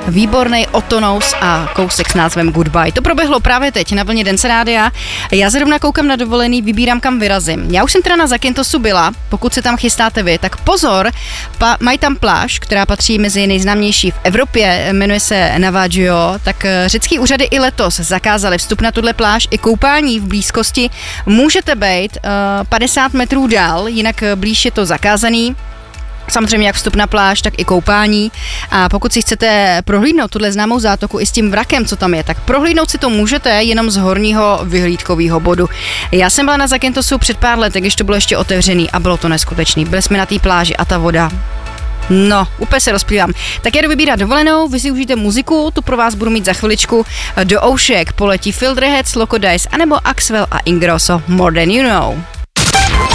výborný Otonous a kousek s názvem Goodbye. To proběhlo právě teď na vlně Dance Rádia. Já zrovna koukám na dovolený, vybírám, kam vyrazím. Já už jsem teda na Zakynthesu byla, pokud se tam chystáte vy, tak pozor, mají tam pláž, která patří mezi nejznámější v Evropě, jmenuje se Navaggio, tak řecký úřady i letos zakázaly vstup na tuhle pláž i koupání v blízkosti. Můžete být 50 metrů dál, jinak blíž je to zakázaný. Samozřejmě jak vstup na pláž, tak i koupání. A pokud si chcete prohlídnout tuhle známou zátoku i s tím vrakem, co tam je, tak prohlídnout si to můžete jenom z horního vyhlídkového bodu. Já jsem byla na Zakynthesu před pár lety, když to bylo ještě otevřený a bylo to neskutečný. Byli jsme na té pláži a ta voda. No, úplně se rozplývám. Tak já jdu vybírat dovolenou, vy si užijte muziku, tu pro vás budu mít za chviličku. Do Oušek poletí Filterheads, Loco Dice, anebo Axwell a Ingrosso, More Than You Know.